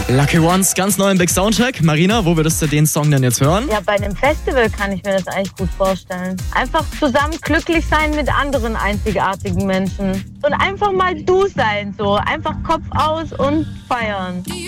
Lucky Ones, ganz neu im Big Soundcheck. Marina, wo würdest du den Song denn jetzt hören? Ja, bei einem Festival kann ich mir das eigentlich gut vorstellen. Einfach zusammen glücklich sein mit anderen einzigartigen Menschen. Und einfach mal du sein, so. Einfach Kopf aus und feiern.